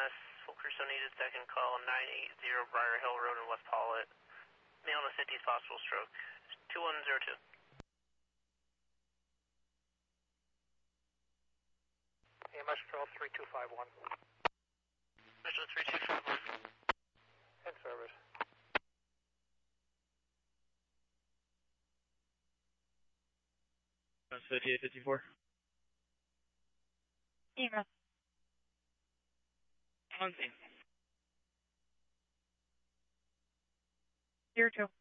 EMS, full crew so needed, second call 980 Briar Hill Road in West Paulet. Male in the 50s, possible stroke. 2102. EMS control 3251. Metro 3251. In service. That's 5854. EMS. On scene. 02.